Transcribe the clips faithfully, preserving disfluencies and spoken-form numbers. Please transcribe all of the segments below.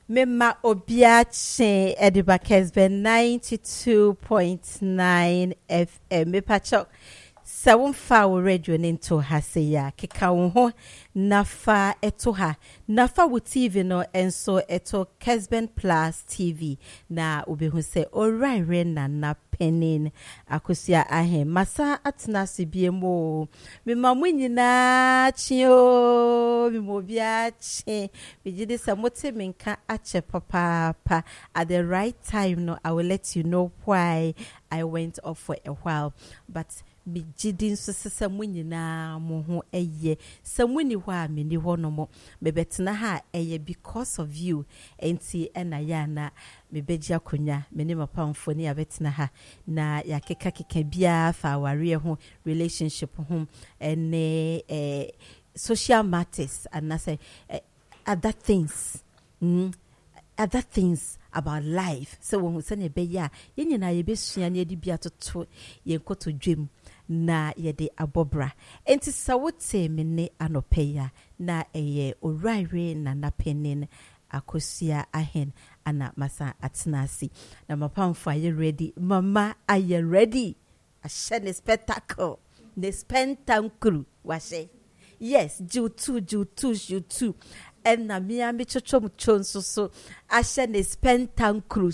Mema Obiache Ediba Kesbe ninety-two point nine F M. Me pacho Sawun fa wo radio ninto haseya keka wo ho nafa eto ha nafa wo T V no enso eto Kesben Plus T V na obehu se orire na na penin akosia ahe masa atna sibiemo me mamu nyina chio me mobia chi me gidi samote menka ache papa pa at the right time no I will let you know why I went off for a while but bi jidin so sesam nyina mo ho eye samuni ho a me ni ho no mo me betena ha eye because of you enti ena ya na me begia konya me ne mapamfo ni abetena ha na yakeka keka bia fa ware ho relationship ho ene eh social matters and I say eh, other things mm, other things about life so when we say ne be ya yenyina ye besua ne di bia toto ye nkoto dwem na yede abobra enti sawote me ne anopeya na eye orire na napenin akosia ahen ana masa atnasi na mapamfo are ready mama are you ready a shene spectacle the spectacle washe yes ju two ju two ju two and na mi am chochom chonso so a shene spectacle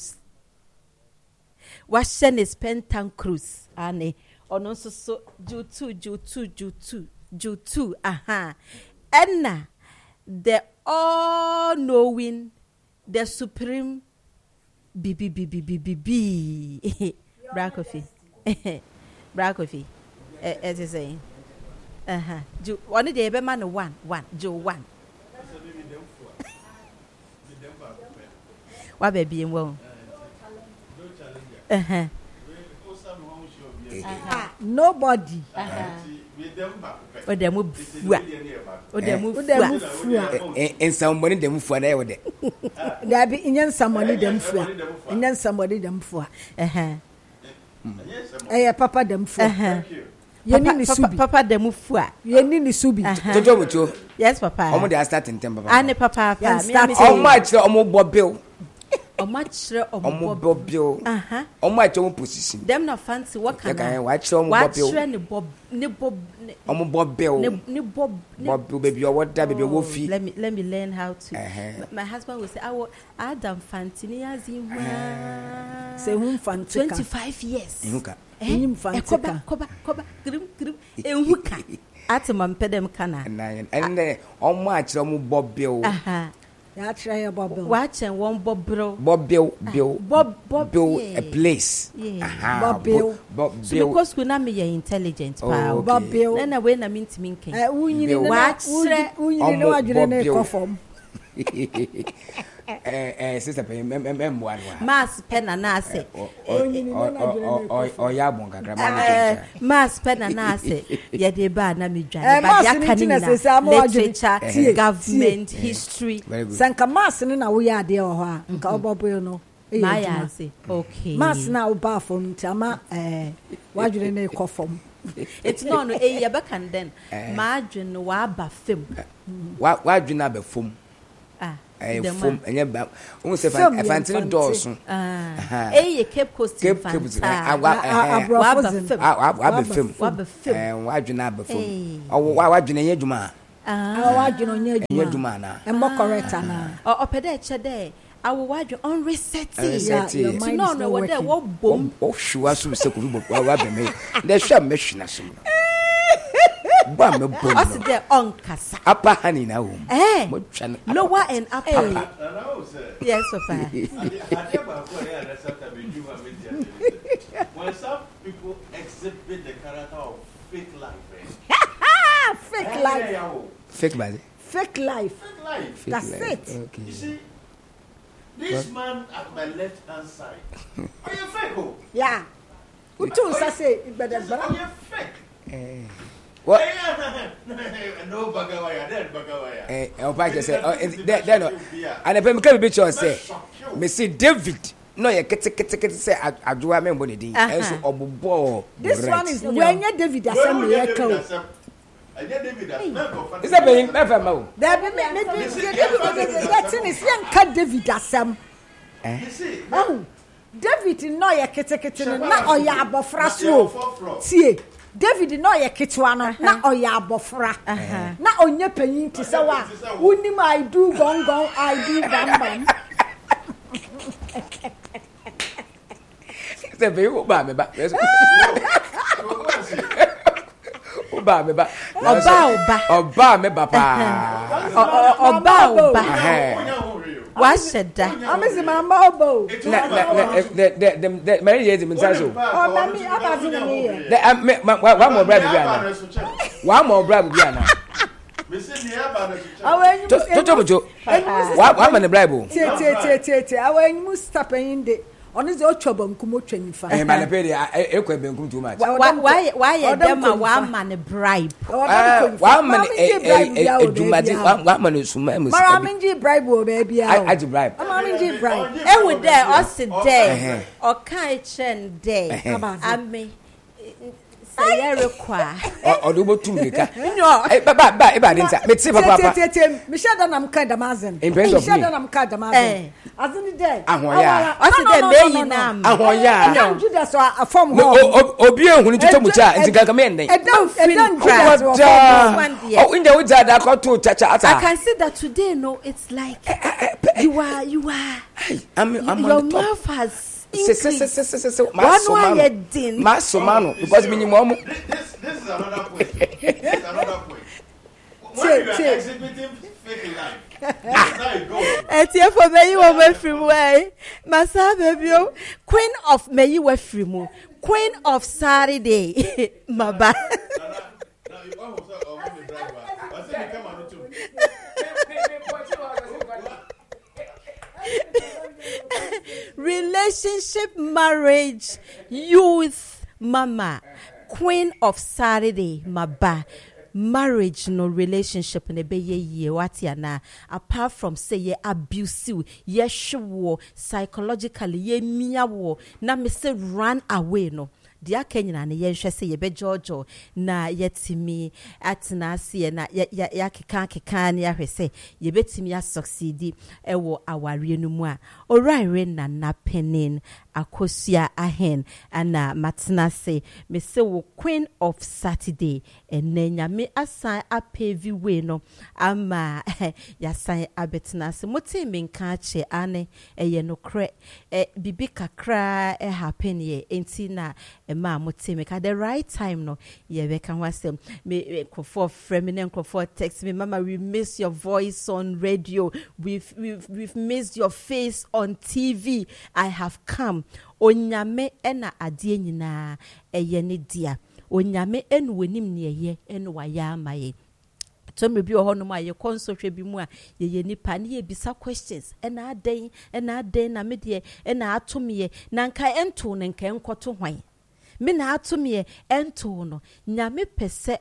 washe ne spectacle ane ono so so ju two ju two ju two ju two aha enna the all knowing the supreme b b b b b b b Brakofi Brakofi eh as you say aha ju one dey be man one one ju one wa be bi enwo aha Uh-huh. Nobody. O dem fua. O dem fua. And somebody dem fua na we de. There be inyan somebody dem fua. Inyan somebody dem fua. Eh eh. Eh papa dem fua. Yeni ni subi. Papa dem fua. Yeni ni subi. Jojo mucho. Yes papa. Omo dey start ntem papa. Ane papa papa. Omo achire omo bobil. Omo chire omo bobil. Aha. Omo achire omo position. Dem na fancy what can I? Wa chire omo bobil. Wa chire ni bob ni bob omo bobil. Ni ni bob bobil baby o what that baby wo fi. Let me let me learn how to. Uh-huh. My husband will say I will Adam Fantini as in say hum fantika twenty-five years. Ehuka. Him fantika. Koba koba koba grim grim ehuka. Atima mpedem kana. And then omo achire omo bobil. Aha. Ya try your bobil. Watch and one bobil. Bobil bill. Bob bob bill a place. Yeah. Aha. Bobil. Bobil. So because we na me you intelligent pa. Bobil. Na na we na mean to mean ken. Eh unyini na watch unyini na wadwene na ekofom. Eh eh sister pe mem one. Mass pen na ase. O ya bon kakra ma mass pen na ase. Ye de ba na me dwan ba ya kanina. Literature, government, history. Sanka mass ni na wo ya de ho a nka obobo no. Ma ya ase. Okay. Mass na wo ba fom ntama eh wadwene na ekofom. It's no no eh ye ba kan den. Ma adwen wa ba fem. Wa wadwene aba fom. Ah. Eh fom enye ba won se fan fantin dooso ah eh Cape Coast Cape Coast agwa eh wa ba fem wa ba fem wa ba fem eh wadwene aba fom o wadwene enye dwuma ah wadwene onye enye dwuma na e mo correct na o opede eche de awo wadwe on reset your mind no no what there wo bom o hwa so se ko bo wa ba me de hwa me hwina so ba me bom us there on kasa upper honey na home eh lower and upper yes papa when some people exhibit the character of fake life fake life fake life fake life fake life that's life. it Okay. you see this what? Man at my left hand side are you fake oh yeah utu sa say better are you fake eh what no bagawaya that bagawaya eh o pa je say that that no and if me can be sure say me see David no ye kete kete kete say adwoa me mbɔ ne din enso obobo this one is when you David assembly ye ka I get David as man. Is that being never mo? There be me me that's in is young cut David asem. You see. Oh. David no ye ketekete na oya abofra so. Tie. David no ye ketwa no na oya abofra. Na onye panyin ti se wa. Unim I do gong gong I do bam bam. Is that being ba me ba? Oba me ba. Oba oba. Oba me ba pa. Oba oba. What's that? I'm a mama obo. The the the the marriage is in Sanso. Oh, mami, I'm not here. The one more bribe Biana. One more bribe Biana. Toto Joe. One man the bribe. Tie tie tie tie. Awen mu stop in the. Oni ze ochobo nkumo twanifa. Eh malapedi e kwa benkum too much. Why why dem a one man bribe? One man e edumade one man suma emu. Mara minji bribe o baby a. I bribe. Mara minji bribe. E we there us there. O kan chen there. Ami say require. O do botu meka. No. Eh ba ba e ba dinta. Me ti papa papa. Tie tie. Me shada na mka damazen. Me shada na mka damazen. Azini there. Ahoya. O si there meyi na am. Ahoya. Don't do that so a form ho. Obi ehunu tutu mucha nti kanka me nden. E don e don Oh, in the woods that I to chacha ata. I can see that today no it's like you are you are I'm I'm your mouth has Se se se se se se maso din maso mano because me nyimo mo. This this is another point. This is another point. When you are exhibiting fake life, that's how it goes. Etie for me you were free way. Masa baby Queen of me you were free mu. Queen of Saturday. Maba. Relationship, marriage, youth, mama, Queen of Saturday, Maba. Marriage no relationship in a be ye what ya na apart from say ye abusive ye sure psychologically ye mia wo na me say run away no dia kenyina na ye hwese ye be jojo na yetimi atena ase na ya ya keka keka na hwese ye betimi ya succeed ewo aware no mu a orire na na penin akosia ahen ana matena se me se wo Queen of Saturday enenya me asan apevi we no ama ya san abetena se moti me nka che ane eye no kre e bibi kakra e happen ye enti na ma moti me ka the right time no ye be kan wasem me for feminine for text me mama we miss your voice on radio we've we've, we've missed your face on T V I have come onyame ena ade nyina eye ne dia onyame enu wenim ne eye enu waya amaye tomre bi oho no ma ye konsohwe bi mu a ye ye nipa ne ye bisa questions ena aden ena aden na me de ena atomye na nka ento ne nka enkoto hwan me na atomye ento no nyame pese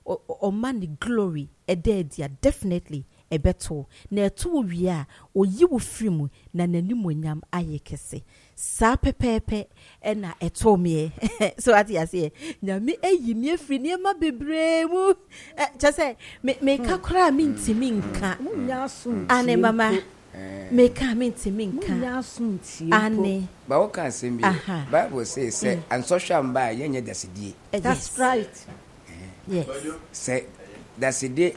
o man glory ededia definitely ebeto na eto wi a oyi wo frimu na nanimonyam ayekese sa pepepe ena eto me so ati ase nyame eyi me afri ne ma bebre mu cha say me me kakra mi ntimi nka munya so ane mama me ka mi ntimi nka munya so nti ane ba wo kan sembi Bible says say and social mba yenye dasidie that's right yes say dasidie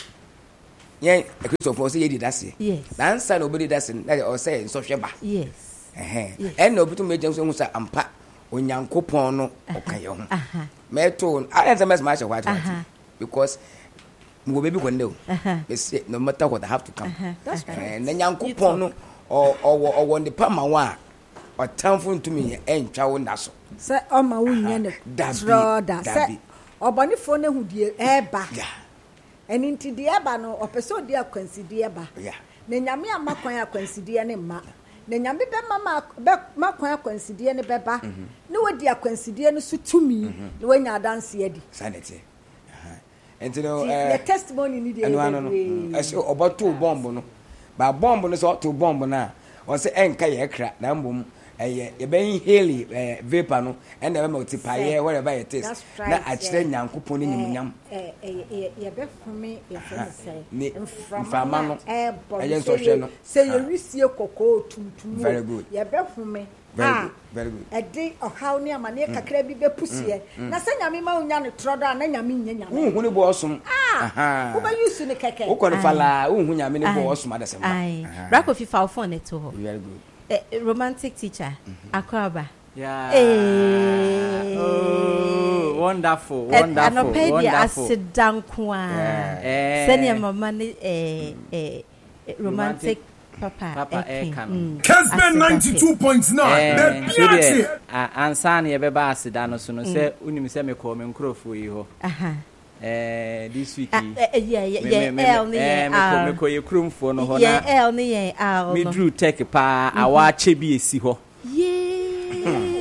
yen Christopher say yedi dase yes dansa no body dase o say social ba yes eh eh en no bitu mejem so husa ampa onyankopon no okaye ho meto I answer mess match what because we baby kwende o me say no matter what I have to come that's right na nyankopon no o o o wonde pama wa o tamfo ntumi entwa wo ndaso say o ma wunya ne brother say obonifo ne hudie eba eni nti die eba no opeso die akwansi die eba na nyame amakwan akwansi die ne ma na nyame be mama be makwan akwansi die ne beba ne wodi akwansi die no so tumi ne wanya danse adi sanity enti no eh the testimony ni die no no ese oboto bomb no ba bomb no so to bomb na o se enka ye kra na mbom eh ye ben heli eh vapor no and the multiply whatever it is na akire nyankopon ni nyam eh eh ye be fumi ye say mframa no eh eh so hwe no say ye wisie kokoo tuntum very good ye be fumi very good very good e dey ohaw ni amane kakra bi be pusie na say nyame ma unya ne trodo na nyame nya nyame unhu ne bo osum aha wo ba yusu ne keke wo ko ne fala unhu nyame ne bo osum adasem ai rako fi fa phone to ho very good eh, romantic teacher akwaba yeah eh oh wonderful wonderful wonderful wonderful asidankwa eh senior mama ne eh eh romantic papa papa ekan Kesben ninety-two point nine the beauty ansan ye beba asida no so no se unim se me ko me nkrofo yi ho aha eh this week yeah yeah yeah el ni eh me ko ye kromfo no ho na yeah el ni yeah al me drew tech pa awache bi esi ho yeah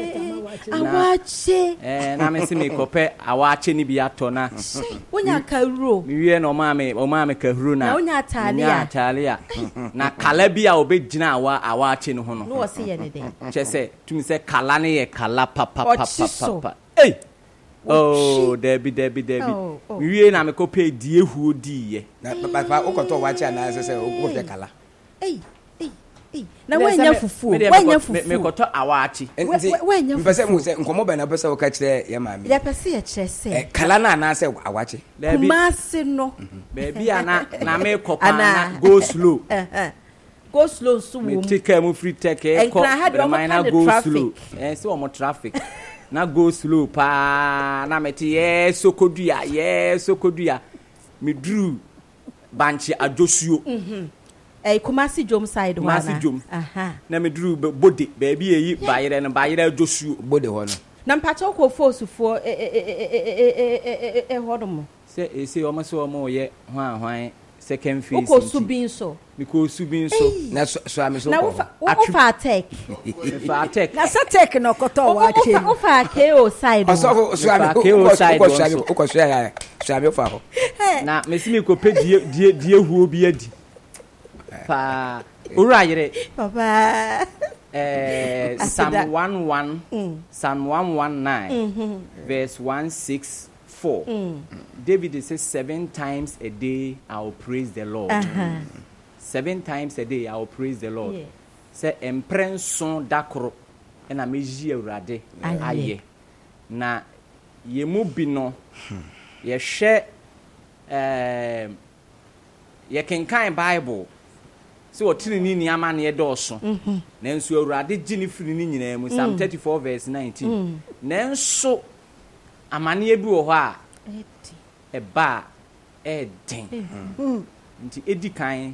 awache eh na me se me kope awache ni bi ato na wonya kawro mi wie no ma me o ma me kahuru na na wonya atale a atale a na kala bi a obegina awa awache no ho no no wo se ye ne den che se tumi se kala ne ye kala papa papa papa eh oh debi debi debi mi wie na me kope die huo di ye na papa ukoto wache na se se ukope kala eh na wanya fufu wanya fufu me koto awachi wanya fufu mpese mu se nkomo ba na pese wo ka kire ye maami ya pese ye kire se eh kala na na se awachi kumase no baby ana na me kopa na go slow eh eh go slow so me take mu free take e ko na go slow eh se o mo traffic na go slow pa na me ti ye sokodua ye sokodua me drew banchi ajosuo mhm eh Kumasi Jom side wana Kumasi Jom aha na me drew body baby eyi bayire no bayire ajosuo body ho no na mpacho ko force fo eh eh eh eh hodomo se e se o ma so o mo ye hwan hwan second phase ko subin so because subin so na so am so na wo fa attack fa attack na sa take no koto wa che wo fa ke o side so so am ko so am ko so ya so am fa ho na me simi ko pe die die die huo bi adi pa ora yire papa eh Psalm one one Psalm one nineteen verse one sixty-four David says seven times a day I will praise the Lord. Uh-huh. Seven times a day I will praise the Lord. Yeah. Say emprenson dakoro na meji awurade aye. Na yemu bi no ye hwe eh ye kenkan Bible. So otini ni niama na ye doso. Nanso awurade gini firi ni nyina mu Psalm thirty-four verse nineteen. Nanso amane bi wo ho a eba eden nti edi kan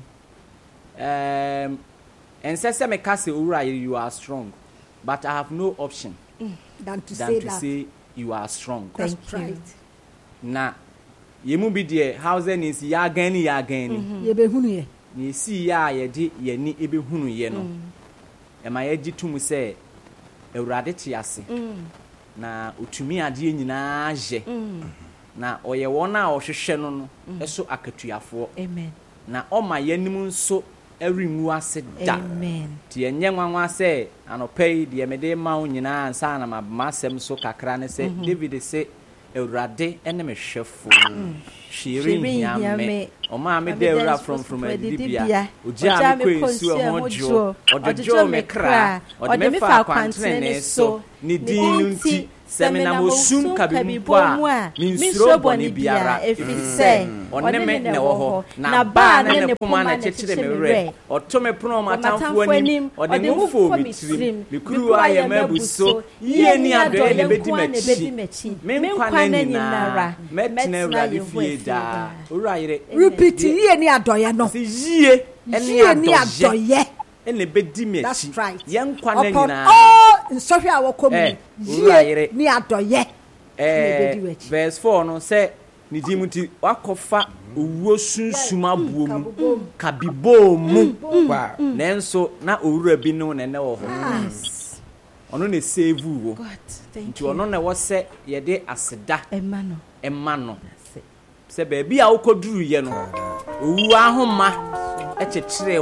um ensese me ka se owura you are strong but I have no option mm. than to, than say, to that. say you are strong. That's right. Na yemu bi de house is ya gani ya gani ye be hunu ye ni si ya ye di ye ni ebe hunu ye no e ma ye gitum se ewurade ti ase na otumi ade nyina je na oye wona ohwehwe no no eso akatuafo amen na oma yanim nso erimu ase da amen ti enye nwanwa se anopei de mede ma nyina ansa na masem so kakra ne se David se ewurade ene mehwefo shiri nyame oma me de ewura from from adibia oja me ko ensu hojo odojo me kra ode me fa kwantene so ni dinu nti semina mosum kabimpo a minsuro boni biara efise onne me ne wo ho na ba na ne poma na chechire me re otome pono matamfo anim ode mu fo mitrim mikuru aye mabuso ye ni ado ne bedi machi me nkwa na nyinara metna ewrade fie da owura yire repeat ye ni adoye no se yie ene ni adoye ene bedi machi ye nkwa na nyinara oh nsohwe a wokomu yire ni adoye eh verse four no say ni dimuti wakofa owuo sunsum abuom kabibom wa nenso na owura bi no ne ne wo ho ono ne save wo nti ono na wo se ye de aseda emma no emma no se ba bia wo koduru ye no owu ahoma e chechire